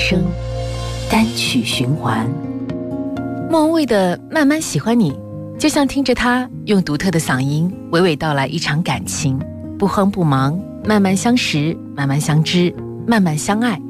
声，单曲循环。 莫文蔚的《慢慢喜欢你》，就像听着他用独特的嗓音娓娓道来一场感情，不慌不忙，慢慢相识，慢慢相知，慢慢相爱。